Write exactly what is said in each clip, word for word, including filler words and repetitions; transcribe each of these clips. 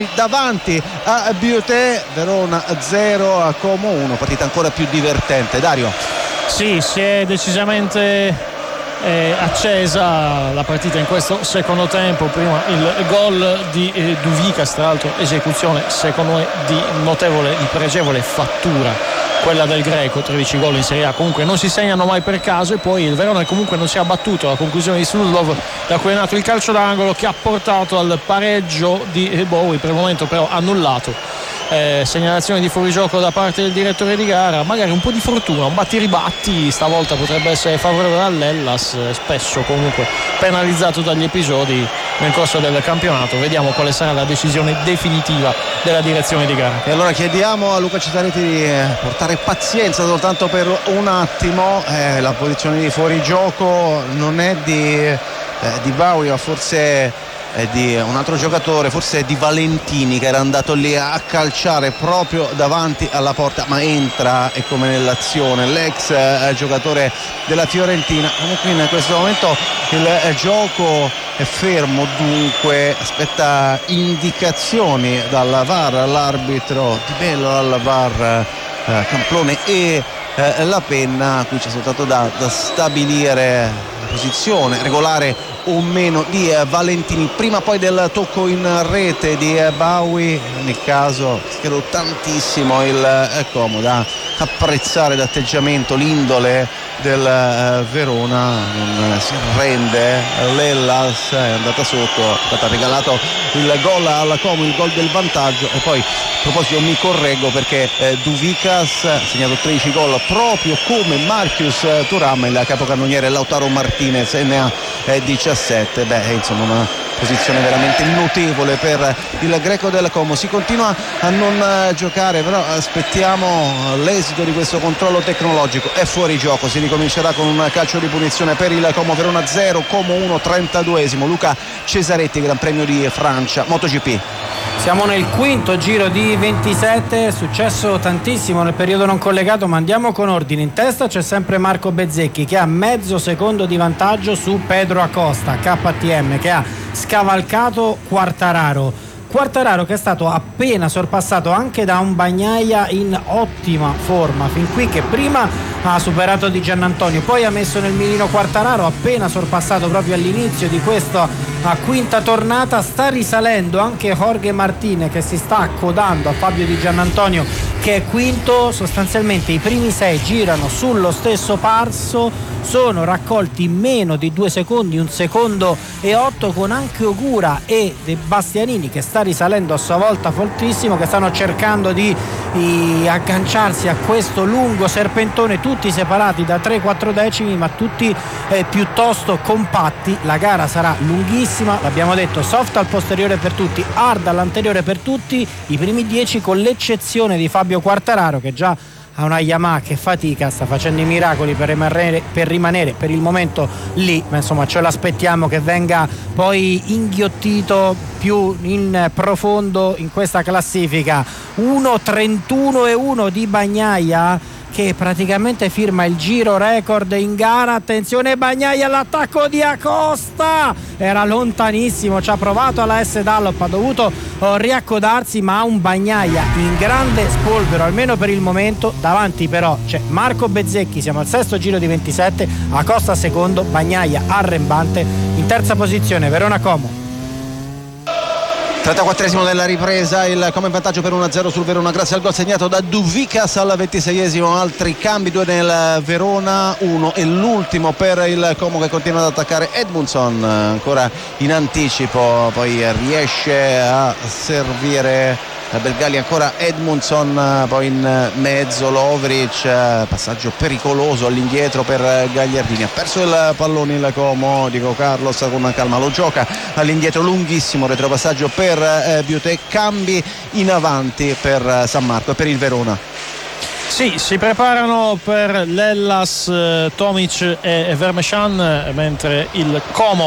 davanti a Biuté. Verona zero a Como uno, partita ancora più divertente. Dario. Sì, si è decisamente eh, accesa la partita in questo secondo tempo. Prima il gol di eh, Duvicas, tra l'altro esecuzione secondo me di notevole, di pregevole fattura, quella del greco. Tredici gol in Serie A comunque non si segnano mai per caso, e poi il Verona comunque non si è abbattuto alla conclusione di Sudlov, da cui è nato il calcio d'angolo che ha portato al pareggio di Bowie, per il momento però annullato. Eh, segnalazione di fuorigioco da parte del direttore di gara, magari un po' di fortuna, un batti-ribatti stavolta potrebbe essere favorevole all'Hellas, eh, spesso comunque penalizzato dagli episodi nel corso del campionato. Vediamo quale sarà la decisione definitiva della direzione di gara. E allora chiediamo a Luca Cesaretti di portare pazienza soltanto per un attimo. Eh, la posizione di fuorigioco non è di, eh, di Bowie, ma forse è di un altro giocatore, forse di Valentini, che era andato lì a calciare proprio davanti alla porta, ma entra, e come nell'azione, l'ex eh, giocatore della Fiorentina. Comunque in questo momento il eh, gioco è fermo, dunque aspetta indicazioni dal V A R, l'arbitro Di Bello, dal V A R eh, Camplone e eh, La Penna. Qui c'è soltanto da, da stabilire la posizione regolare o meno di eh, Valentini, prima poi del tocco in rete di eh, Bowie. In ogni caso spero tantissimo il eh, Como, da apprezzare l'atteggiamento, l'indole del eh, Verona. Non eh, si arrende, l'Hellas è andata sotto, è stato regalato il gol alla Como, il gol del vantaggio. E poi a proposito mi correggo, perché eh, Duvicas ha segnato tredici gol proprio come Marcus Thuram, il capocannoniere Lautaro Martinez ne ha eh, diciassette. Beh, insomma, una posizione veramente notevole per il greco del Como. Si continua a non eh, giocare, però aspettiamo l'esito di questo controllo tecnologico. È fuori gioco, si ricomincerà con un calcio di punizione per il Como. Verona zero, Como uno, trentaduesimo. Luca Cesaretti, Gran Premio di Francia, MotoGP. Siamo nel quinto giro di ventisette, è successo tantissimo nel periodo non collegato, ma andiamo con ordine. In testa c'è sempre Marco Bezzecchi, che ha mezzo secondo di vantaggio su Pedro Acosta, K T M, che ha scavalcato Quartararo. Quartararo che è stato appena sorpassato anche da un Bagnaia in ottima forma fin qui, che prima ha superato Di Giannantonio, poi ha messo nel mirino Quartararo, appena sorpassato proprio all'inizio di questa quinta tornata. Sta risalendo anche Jorge Martinez, che si sta accodando a Fabio Di Giannantonio, che è quinto. Sostanzialmente i primi sei girano sullo stesso passo, sono raccolti in meno di due secondi, un secondo e otto, con anche Ogura e De Bastianini che sta risalendo a sua volta fortissimo, che stanno cercando di, di agganciarsi a questo lungo serpentone, tutti separati da tre quattro decimi, ma tutti eh, piuttosto compatti. La gara sarà lunghissima, l'abbiamo detto, soft al posteriore per tutti, hard all'anteriore per tutti, i primi dieci, con l'eccezione di Fabio Quartararo, che già ha una Yamaha che fatica, sta facendo i miracoli per rimanere, per rimanere per il momento lì, ma insomma ce l'aspettiamo che venga poi inghiottito più in profondo in questa classifica. uno trentuno e uno di Bagnaia, che praticamente firma il giro record in gara. Attenzione Bagnaia, all'attacco di Acosta, era lontanissimo, ci ha provato alla S Dallop, ha dovuto oh, riaccodarsi, ma ha un Bagnaia in grande spolvero, almeno per il momento. Davanti però c'è Marco Bezzecchi, siamo al sesto giro di ventisette, Acosta secondo, Bagnaia arrembante in terza posizione. Verona Como. trentaquattresimo della ripresa, il Como in vantaggio per uno a zero sul Verona grazie al gol segnato da Duvicas al ventiseiesimo. Altri cambi, due nel Verona, uno e l'ultimo per il Como, che continua ad attaccare. Edmundson ancora in anticipo, poi riesce a servire Belgali, ancora Edmundson, poi in mezzo Lovric, passaggio pericoloso all'indietro per Gagliardini, ha perso il pallone il Como. Diego Carlos con calma lo gioca all'indietro, lunghissimo retropassaggio per eh, Biuté, cambi in avanti per San Marco e per il Verona. Sì, si preparano per l'Hellas eh, Tomic e Vermechan, mentre il Como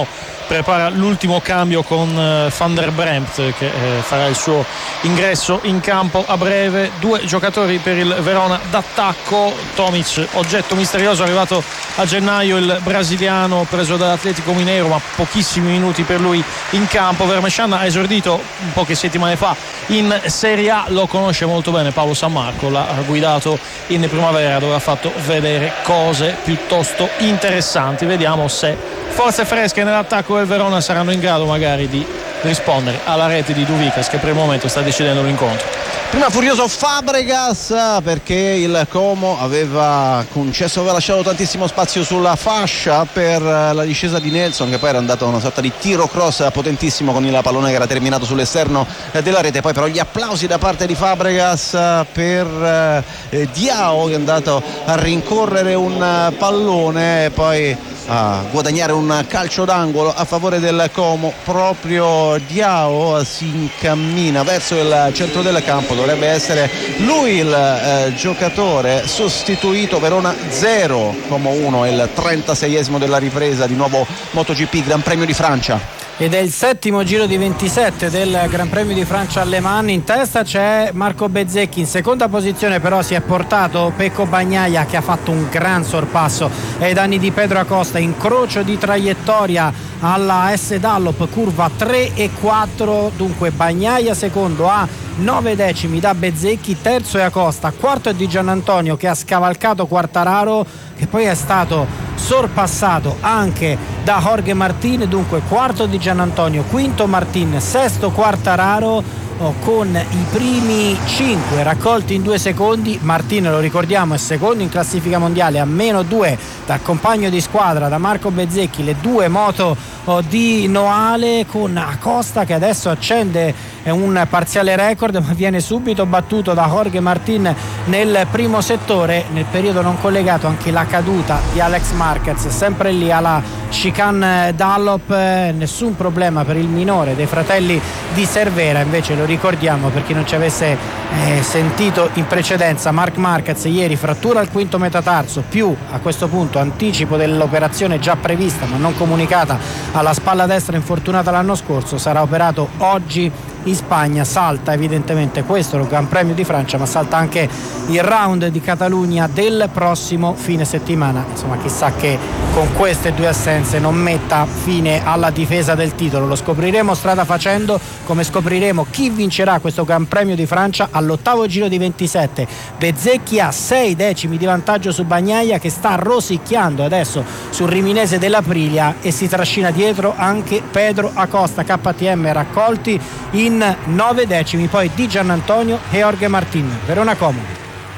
prepara l'ultimo cambio con Van der Bremt che eh, farà il suo ingresso in campo a breve. Due giocatori per il Verona d'attacco. Tomic, oggetto misterioso, arrivato a gennaio, il brasiliano preso dall'Atletico Mineiro, ma pochissimi minuti per lui in campo. Vermechan ha esordito un poche settimane fa in Serie A, lo conosce molto bene Paolo San Marco, l'ha guidato in primavera dove ha fatto vedere cose piuttosto interessanti. Vediamo se forze fresche nell'attacco del Verona saranno in grado magari di rispondere alla rete di Douvikas, che per il momento sta decidendo l'incontro. Prima furioso Fabregas perché il Como aveva concesso, aveva lasciato tantissimo spazio sulla fascia per la discesa di Nelson, che poi era andato a una sorta di tiro cross potentissimo con il pallone che era terminato sull'esterno della rete. Poi però gli applausi da parte di Fabregas per eh, Diao, che è andato a rincorrere un pallone e poi a guadagnare un calcio d'angolo a favore del Como. Proprio Diao si incammina verso il centro del campo, dovrebbe essere lui il eh, giocatore sostituito. Verona zero, Como uno, il trentaseiesimo della ripresa. Di nuovo MotoGP, Gran Premio di Francia. Ed è il settimo giro di ventisette del Gran Premio di Francia a Le Mans. In testa c'è Marco Bezzecchi, in seconda posizione però si è portato Pecco Bagnaia, che ha fatto un gran sorpasso ai danni di Pedro Acosta. Incrocio di traiettoria alla S Dallop, curva tre e quattro, dunque Bagnaia secondo a nove decimi da Bezzecchi, terzo è Acosta, quarto è Di Giannantonio che ha scavalcato Quartararo, che poi è stato sorpassato anche da Jorge Martin, dunque quarto Di Giannantonio, quinto Martin, sesto Quartararo, oh, con i primi cinque raccolti in due secondi. Martin, lo ricordiamo, è secondo in classifica mondiale a meno due dal compagno di squadra, da Marco Bezzecchi, le due moto oh, di Noale, con Acosta che adesso accende un parziale record ma viene subito battuto da Jorge Martin nel primo settore. Nel periodo non collegato anche la caduta di Alex Marquez, sempre lì alla chicane Dallop, nessun problema per il minore dei fratelli di Cervera. Invece lo ricordiamo per chi non ci avesse eh, sentito in precedenza, Marc Marquez ieri frattura al quinto metatarso, più a questo punto anticipo dell'operazione già prevista ma non comunicata alla spalla destra infortunata l'anno scorso, sarà operato oggi in Spagna. Salta evidentemente questo lo Gran Premio di Francia, ma salta anche il round di Catalogna del prossimo fine settimana. Insomma, chissà che con queste due assenze non metta fine alla difesa del titolo. Lo scopriremo strada facendo, come scopriremo chi vincerà questo Gran Premio di Francia all'ottavo giro di ventisette. Bezzecchi ha sei decimi di vantaggio su Bagnaia, che sta rosicchiando adesso sul riminese dell'Aprilia, e si trascina dietro anche Pedro Acosta. K T M raccolti in nove decimi, poi Di Giannantonio e Jorge Martin. Verona Como.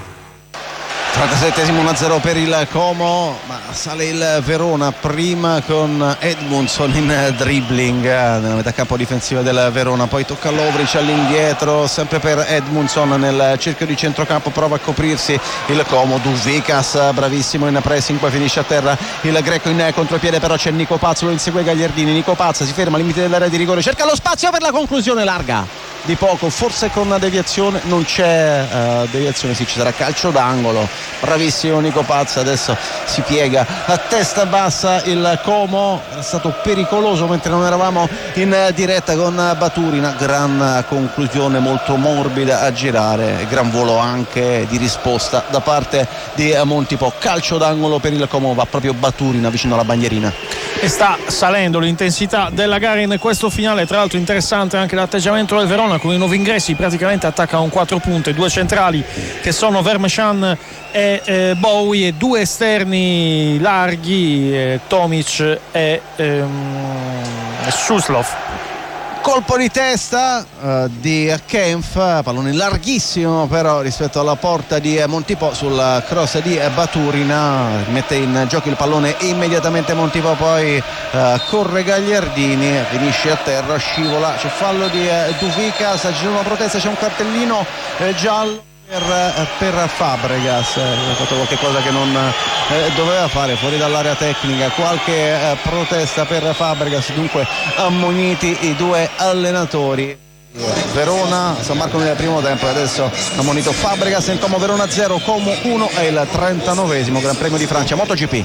trentasettesimo, uno a zero per il Como, ma sale il Verona prima con Edmundson in dribbling nella metà campo difensiva del Verona, poi tocca Lovric all'indietro, sempre per Edmundson nel cerchio di centrocampo, prova a coprirsi il Como. Douvikas bravissimo in pressing, poi finisce a terra il greco in contropiede, però c'è Nico Pazza, lo insegue Gagliardini. Nico Pazza si ferma al limite dell'area di rigore, cerca lo spazio per la conclusione, larga di poco, forse con una deviazione, non c'è uh, deviazione, sì, ci sarà calcio d'angolo. Bravissimo Nico Pazza, adesso si piega a testa bassa il Como. È stato pericoloso mentre non eravamo in diretta con Baturina, gran conclusione molto morbida a girare, gran volo anche di risposta da parte di Montipò. Calcio d'angolo per il Como, va proprio Baturina vicino alla bandierina. E sta salendo l'intensità della gara in questo finale. Tra l'altro interessante anche l'atteggiamento del Verona, con i nuovi ingressi praticamente attacca un quattro punte, due centrali che sono Vermechan e eh, Bowie, e due esterni larghi, eh, Tomic e ehm, Suslov. Colpo di testa uh, di Kempf, pallone larghissimo però rispetto alla porta di Montipò sul cross di Baturina, mette in gioco il pallone immediatamente Montipò, poi uh, corre Gagliardini, finisce a terra, scivola, c'è fallo di uh, Douvikas, c'è una protesta, c'è un cartellino eh, giallo Per, per Fabregas, ha fatto qualche cosa che non eh, doveva fare, fuori dall'area tecnica, qualche eh, protesta per Fabregas, dunque ammoniti i due allenatori. Verona, San Marco nel primo tempo, e adesso ammonito Fabregas. In Como Verona zero, Como uno, è il trentanovesimo Gran Premio di Francia MotoGP.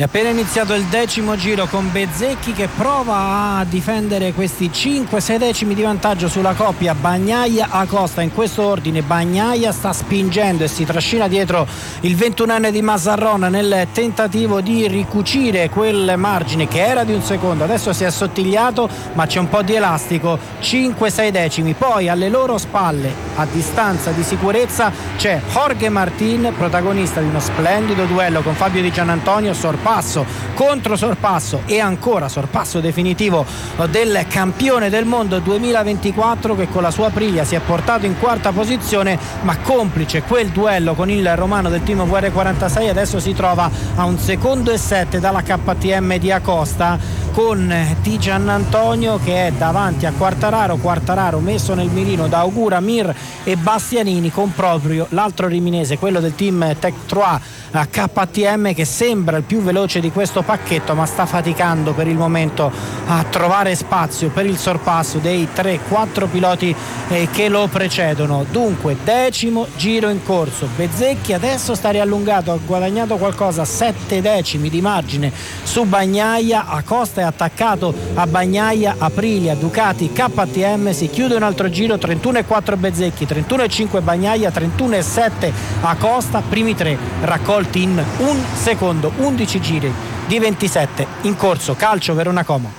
È appena iniziato il decimo giro con Bezzecchi che prova a difendere questi cinque sei decimi di vantaggio sulla coppia Bagnaia-Acosta. In questo ordine Bagnaia sta spingendo e si trascina dietro il ventunenne di Mazzarrona nel tentativo di ricucire quel margine che era di un secondo, adesso si è assottigliato ma c'è un po' di elastico, cinque sei decimi. Poi alle loro spalle, a distanza di sicurezza, c'è Jorge Martin, protagonista di uno splendido duello con Fabio Di Giannantonio, sorpasso contro sorpasso e ancora sorpasso definitivo del campione del mondo duemilaventiquattro, che con la sua Aprilia si è portato in quarta posizione, ma complice quel duello con il romano del team V R quarantasei adesso si trova a un secondo e sette dalla K T M di Acosta, con Di Giannantonio che è davanti a Quartararo, Quartararo messo nel mirino da Augura, Mir e Bastianini, con proprio l'altro riminese, quello del team Tech tre a K T M, che sembra il più veloce di questo pacchetto ma sta faticando per il momento a trovare spazio per il sorpasso dei tre quattro piloti eh, che lo precedono. Dunque decimo giro in corso, Bezzecchi adesso sta riallungato, ha guadagnato qualcosa, sette decimi di margine su Bagnaia, Acosta è attaccato a Bagnaia, Aprilia, Ducati, K T M, si chiude un altro giro, trentuno e quattro Bezzecchi, trentuno e cinque Bagnaia, trentuno e sette Acosta, primi tre raccolti in un secondo, undici giri di ventisette in corso. Calcio Verona Como.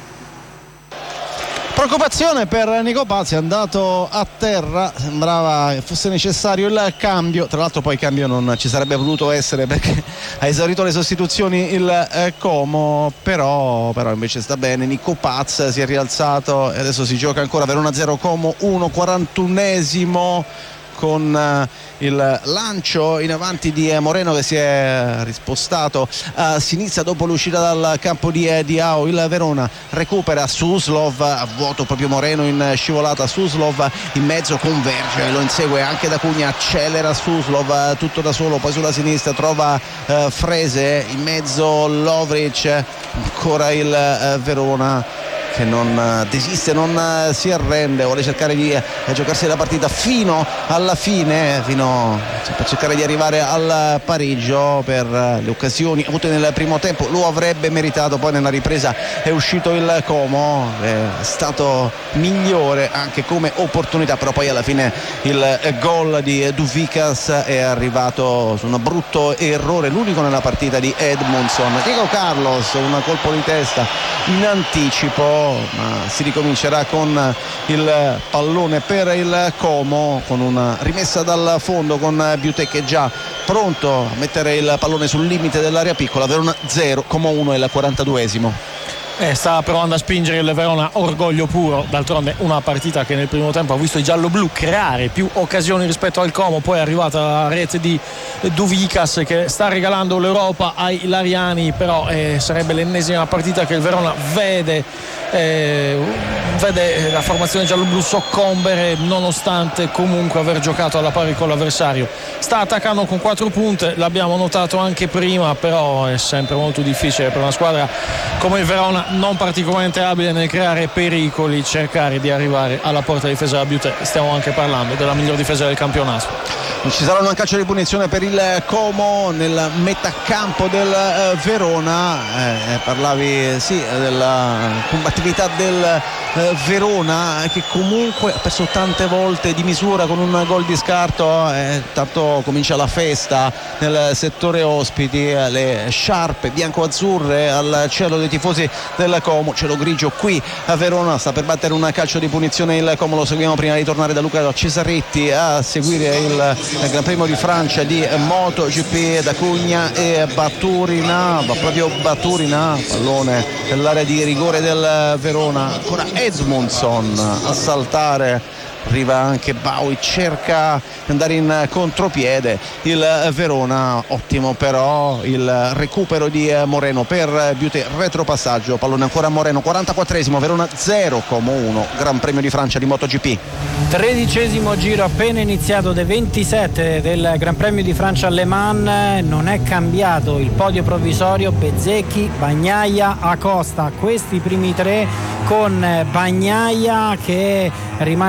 Preoccupazione per Nico Pazzi, è andato a terra, sembrava fosse necessario il cambio, tra l'altro poi il cambio non ci sarebbe voluto essere perché ha esaurito le sostituzioni il eh, Como, però, però invece sta bene. Nico Pazzi si è rialzato e adesso si gioca ancora. Verona zero Como uno, quarantunesimo, con uh, il lancio in avanti di uh, Moreno che si è rispostato a sinistra dopo l'uscita dal campo di uh, Diao. Il Verona recupera Suslov, a vuoto proprio Moreno in scivolata, Suslov in mezzo converge, lo insegue anche da Cugna, accelera Suslov uh, tutto da solo, poi sulla sinistra trova uh, Frese, in mezzo Lovric, ancora il uh, Verona che non desiste, non si arrende, vuole cercare di eh, giocarsi la partita fino alla fine, fino per cercare di arrivare al pareggio. Per le occasioni avute nel primo tempo lo avrebbe meritato, poi nella ripresa è uscito il Como, è stato migliore anche come opportunità, però poi alla fine il gol di Duvicas è arrivato su un brutto errore, l'unico nella partita di Edmondson. Diego Carlos, un colpo di testa in anticipo, ma si ricomincerà con il pallone per il Como, con una rimessa dal fondo con Biutek che è già pronto a mettere il pallone sul limite dell'area piccola. Verona zero Como uno, è il quarantaduesimo. Eh, sta provando a spingere il Verona, orgoglio puro, d'altronde una partita che nel primo tempo ha visto i gialloblu creare più occasioni rispetto al Como, poi è arrivata la rete di Duvicas che sta regalando l'Europa ai Lariani, però eh, sarebbe l'ennesima partita che il Verona vede eh, vede la formazione gialloblu soccombere nonostante comunque aver giocato alla pari con l'avversario. Sta attaccando con quattro punte, l'abbiamo notato anche prima, però è sempre molto difficile per una squadra come il Verona, non particolarmente abile nel creare pericoli, cercare di arrivare alla porta difesa della Biutek. Stiamo anche parlando della miglior difesa del campionato. Ci sarà un calcio di punizione per il Como nel metacampo del eh, Verona. Eh, parlavi sì della combattività del eh, Verona, che comunque ha perso tante volte di misura con un gol di scarto. Eh, tanto comincia la festa nel settore ospiti, eh, le sciarpe bianco-azzurre al cielo dei tifosi del Como, cielo grigio qui a Verona. Sta per battere un calcio di punizione il Como, lo seguiamo prima di tornare da Luca Cesaretti a seguire il il Gran Premio di Francia di MotoGP. Da Cugna e Baturina, va proprio Baturina, pallone nell'area di rigore del Verona, ancora Edmondson a saltare, arriva anche Baui, cerca di andare in contropiede il Verona. Ottimo però il recupero di Moreno per Biutek, retropassaggio, pallone ancora Moreno, quarantaquattresimo, Verona zero Como uno, Gran Premio di Francia di MotoGP. Tredicesimo giro appena iniziato dei ventisette del Gran Premio di Francia a Le Mans. Non è cambiato il podio provvisorio, Bezzecchi, Bagnaia, Acosta, questi primi tre, con Bagnaia che rimane sempre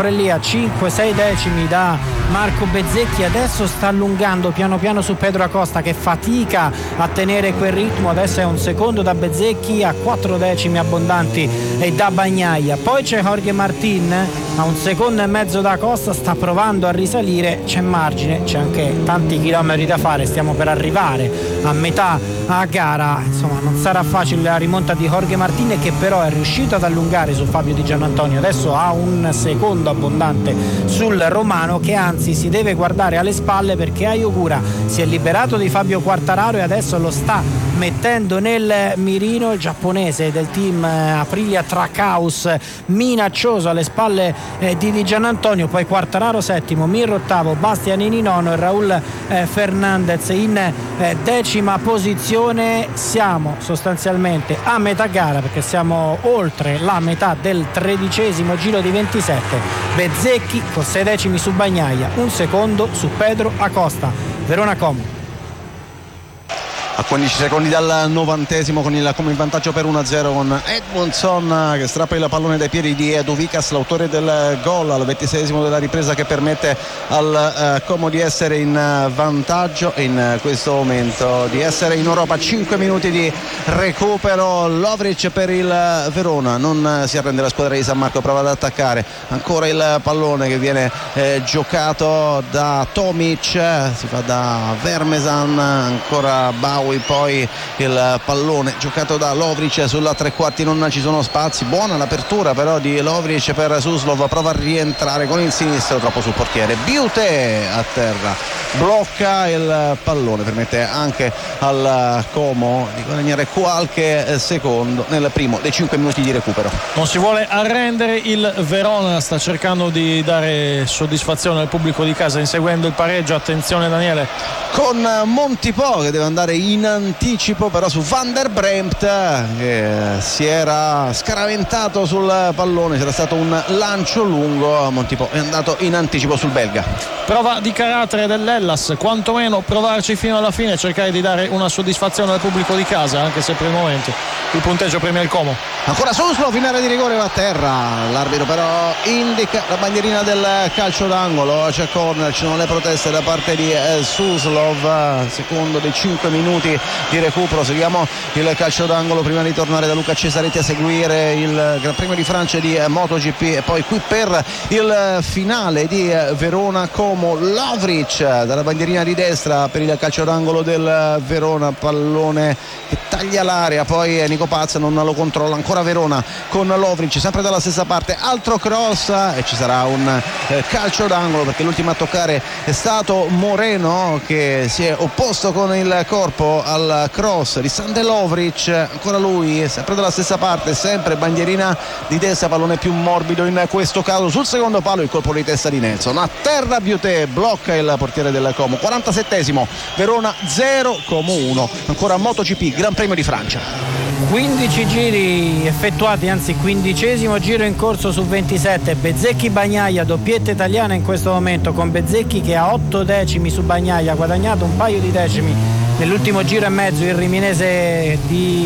sempre lì a cinque sei decimi da Marco Bezzecchi. Adesso sta allungando piano piano su Pedro Acosta, che fatica a tenere quel ritmo. Adesso è un secondo da Bezzecchi, a quattro decimi abbondanti e da Bagnaia. Poi c'è Jorge Martin a un secondo e mezzo da Acosta, sta provando a risalire, c'è margine, c'è anche tanti chilometri da fare, stiamo per arrivare a metà a gara, insomma non sarà facile la rimonta di Jorge Martin, che però è riuscito ad allungare su Fabio Di Giannantonio. Adesso ha un secondo abbondante sul romano, che anzi si deve guardare alle spalle, perché Ayogura si è liberato di Fabio Quartararo e adesso lo sta mettendo nel mirino. Il giapponese del team Aprilia Trackhouse, minaccioso alle spalle eh, di Di Giannantonio, poi Quartararo settimo, Mir ottavo, Bastianini nono e Raul eh, Fernandez in eh, decima posizione. Siamo sostanzialmente a metà gara, perché siamo oltre la metà del tredicesimo giro di ventisette. Bezzecchi con sei decimi su Bagnaia, un secondo su Pedro Acosta. Verona Como. A quindici secondi dal novantesimo, con il Como in vantaggio per uno a zero, con Edmondson che strappa il pallone dai piedi di Duvicas, l'autore del gol al ventiseiesimo della ripresa, che permette al uh, Como di essere in vantaggio e in questo momento di essere in Europa. Cinque minuti di recupero. Lovric per il Verona, non si arrende la squadra di San Marco, prova ad attaccare, ancora il pallone che viene eh, giocato da Tomic, si fa da Vermesan, ancora Bauer, poi il pallone giocato da Lovric sulla tre quarti, non ci sono spazi, buona l'apertura però di Lovric per Suslov, prova a rientrare con il sinistro, troppo sul portiere. Biute a terra, blocca il pallone, permette anche al Como di guadagnare qualche secondo nel primo dei cinque minuti di recupero. Non si vuole arrendere il Verona, sta cercando di dare soddisfazione al pubblico di casa inseguendo il pareggio. Attenzione Daniele, con Montipò che deve andare in anticipo però su Van der Bremt, che si era scaraventato sul pallone, c'era stato un lancio lungo. Montipò è andato in anticipo sul belga. Prova di carattere dell'Hellas, quantomeno provarci fino alla fine, cercare di dare una soddisfazione al pubblico di casa, anche se per il momento il punteggio premia il Como. Ancora Suslov in area di rigore, va a terra, l'arbitro però indica la bandierina del calcio d'angolo, c'è corner, ci sono le proteste da parte di eh, Suslov. Secondo dei cinque minuti di recupero, seguiamo il calcio d'angolo prima di tornare da Luca Cesaretti a seguire il Gran Premio di Francia di eh, MotoGP, e poi qui per il finale di eh, Verona Como. Lovric dalla bandierina di destra per il calcio d'angolo del Verona, pallone che taglia l'area, poi Nico Paz non lo controlla, ancora Verona con Lovric sempre dalla stessa parte, altro cross e ci sarà un eh, calcio d'angolo, perché l'ultimo a toccare è stato Moreno, che si è opposto con il corpo al cross di Sande Lovric, ancora lui sempre dalla stessa parte, sempre bandierina di destra, pallone più morbido in questo caso sul secondo palo, il colpo di testa di Nelson a terra. Biute blocca il portiere del Como. quarantasettesimo, Verona zero, Como uno. Ancora MotoGP Gran Premio di Francia. quindici giri effettuati, anzi quindicesimo giro in corso su ventisette. Bezzecchi Bagnaia, doppietta italiana in questo momento, con Bezzecchi che ha otto decimi su Bagnaia, ha guadagnato un paio di decimi nell'ultimo giro e mezzo il riminese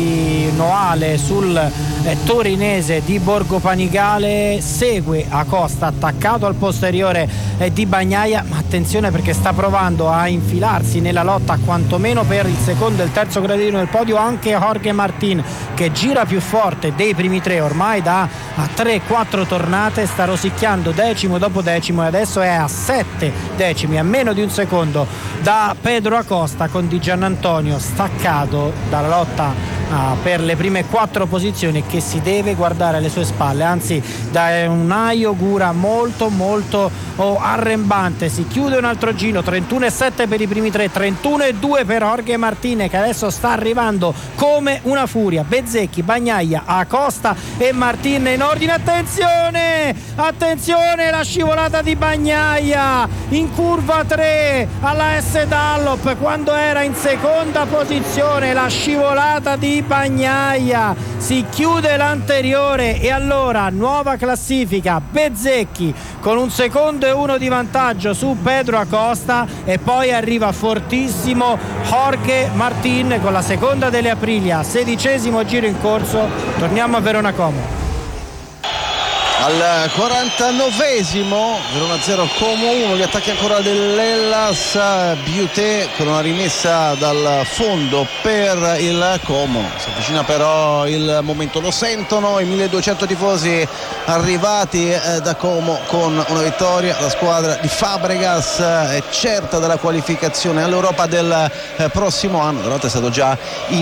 di Noale sul eh, torinese di Borgo Panigale. Segue Acosta attaccato al posteriore eh, di Bagnaia, ma attenzione perché sta provando a infilarsi nella lotta quantomeno per il secondo e il terzo gradino del podio anche Jorge Martin, che gira più forte dei primi tre ormai da tre quattro tornate, sta rosicchiando decimo dopo decimo e adesso è a sette decimi, a meno di un secondo da Pedro Acosta, con Di Giannantonio staccato dalla lotta Ah, per le prime quattro posizioni, che si deve guardare alle sue spalle, anzi da un Ayogura molto molto oh, arrembante. Si chiude un altro giro, trentuno e sette per i primi tre, trentuno e due per Jorge Martin, che adesso sta arrivando come una furia. Bezzecchi, Bagnaia, Acosta e Martin in ordine. Attenzione, attenzione, la scivolata di Bagnaia in curva tre alla S Dallop quando era in seconda posizione, la scivolata di Bagnaia, si chiude l'anteriore e allora nuova classifica. Bezzecchi con un secondo e uno di vantaggio su Pedro Acosta e poi arriva fortissimo Jorge Martin con la seconda delle Aprilia, sedicesimo giro in corso. Torniamo a Verona Como. Al quarantanovesimo, Verona zero, Como uno, gli attacchi ancora dell'Hellas, Biuté con una rimessa dal fondo per il Como. Si avvicina però il momento, lo sentono i milleduecento tifosi arrivati eh, da Como con una vittoria. La squadra di Fabregas è certa della qualificazione all'Europa del eh, prossimo anno. Tra l'altro è stato già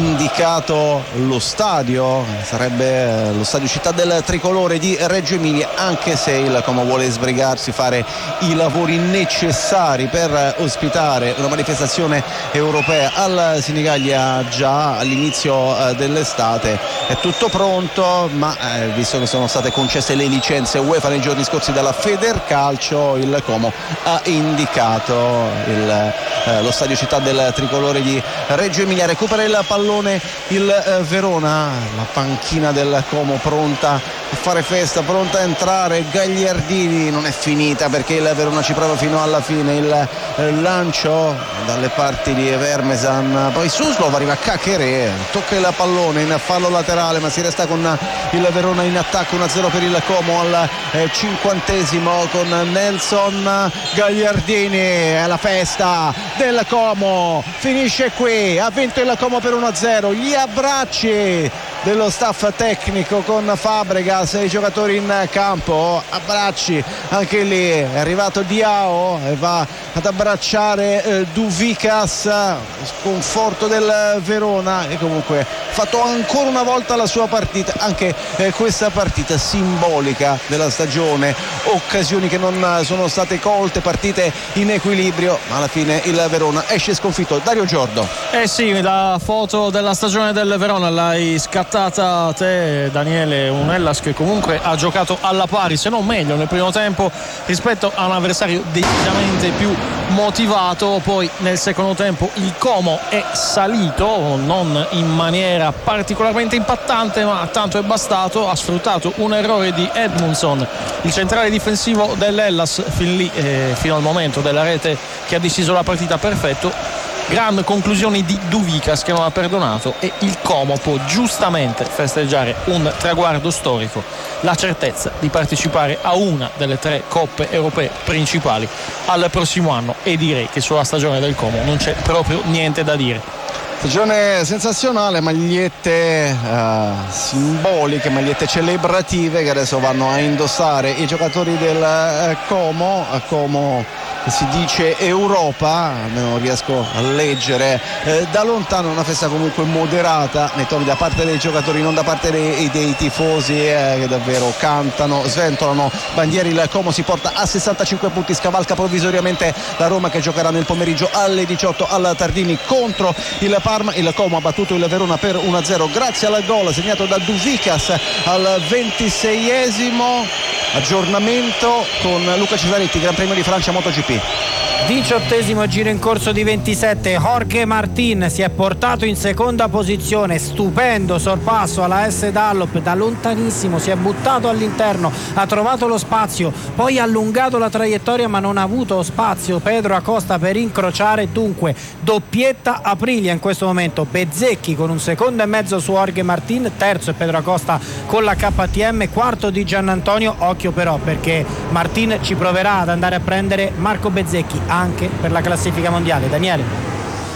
indicato lo stadio, sarebbe lo stadio Città del Tricolore di Reggio Emilia, anche se il Como vuole sbrigarsi, fare i lavori necessari per ospitare una manifestazione europea al Sinigaglia già all'inizio eh, dell'estate. È tutto pronto, ma eh, visto che sono state concesse le licenze UEFA nei giorni scorsi dalla Federcalcio, il Como ha indicato il, eh, lo stadio Città del Tricolore di Reggio Emilia. Recupera il pallone il eh, Verona, la panchina del Como pronta a fare festa, pronta a entrare. Gagliardini, non è finita perché il Verona ci prova fino alla fine. Il eh, lancio dalle parti di Vermesan, poi Suslov, arriva a Caccheré, tocca il pallone in fallo laterale, ma si resta con il Verona in attacco. uno a zero per il Como al eh, cinquantesimo con Nelson. Gagliardini, è la festa del Como, finisce qui, ha vinto il Como per uno a zero. Gli abbracci dello staff tecnico con Fabregas e i giocatori in campo, abbracci anche lì, è arrivato Diao e va ad abbracciare eh, Douvikas, sconforto del Verona, e comunque fatto ancora una volta la sua partita, anche eh, questa partita simbolica della stagione, occasioni che non sono state colte, partite in equilibrio, ma alla fine il Verona esce sconfitto. Dario Giordo. Eh sì, la foto della stagione del Verona l'hai scattata te, Daniele. Un Hellas che comunque ha giocato alla pari, se non meglio, nel primo tempo rispetto a un avversario decisamente più motivato. Poi nel secondo tempo il Como è salito, non in maniera particolarmente impattante, ma tanto è bastato. Ha sfruttato un errore di Edmundson, il centrale difensivo dell'Hellas, fin lì, eh, fino al momento della rete che ha deciso la partita. Perfetto. Grandi conclusioni di Douvikas che non ha perdonato, e il Como può giustamente festeggiare un traguardo storico, la certezza di partecipare a una delle tre coppe europee principali al prossimo anno, e direi che sulla stagione del Como non c'è proprio niente da dire. Stagione sensazionale, magliette uh, simboliche, magliette celebrative che adesso vanno a indossare i giocatori del uh, Como. Como si dice Europa, almeno riesco a leggere eh, da lontano. Una festa comunque moderata nei toni da parte dei giocatori, non da parte dei, dei tifosi eh, che davvero cantano, sventolano bandiere. Il Como si porta a sessantacinque punti, scavalca provvisoriamente la Roma che giocherà nel pomeriggio alle diciotto al Tardini contro il Parma. Il Como ha battuto il Verona per uno a zero grazie al gol segnato da Douvikas al ventiseiesimo. Aggiornamento con Luca Cesaretti, Gran Premio di Francia MotoGP. Diciottesimo giro in corso di ventisette. Jorge Martin si è portato in seconda posizione, stupendo sorpasso alla S Dallop, da lontanissimo si è buttato all'interno, ha trovato lo spazio, poi ha allungato la traiettoria ma non ha avuto spazio Pedro Acosta per incrociare. Dunque doppietta Aprilia in questo momento, Bezzecchi con un secondo e mezzo su Jorge Martin, terzo è Pedro Acosta con la K T M, quarto di Giannantonio. Occhio però, perché Martin ci proverà ad andare a prendere Marco Bezzecchi anche per la classifica mondiale. Daniele.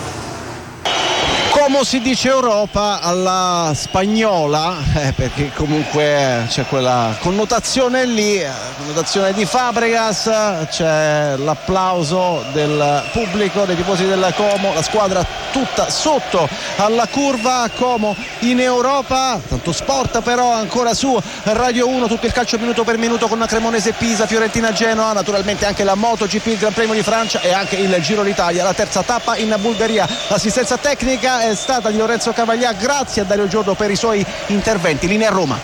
Como si dice Europa alla spagnola, eh, perché comunque c'è quella connotazione lì, connotazione di Fabregas, c'è l'applauso del pubblico, dei tifosi del Como, la squadra tutta sotto alla curva. Como in Europa, tanto sport però ancora su Radio uno, tutto il calcio minuto per minuto con Cremonese Pisa, Fiorentina Genoa, naturalmente anche la MotoGP, il Gran Premio di Francia e anche il Giro d'Italia, la terza tappa in Bulgaria. L'assistenza tecnica è stata di Lorenzo Cavaglia, grazie a Dario Giordo per i suoi interventi. Linea a Roma.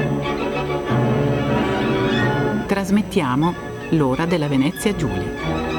Trasmettiamo l'ora della Venezia Giulia.